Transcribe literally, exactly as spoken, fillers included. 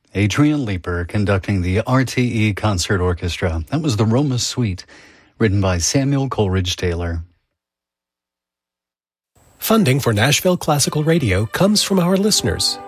Adrian Leeper conducting the R T E Concert Orchestra. That was the Roma Suite, written by Samuel Coleridge Taylor. Funding for Nashville Classical Radio comes from our listeners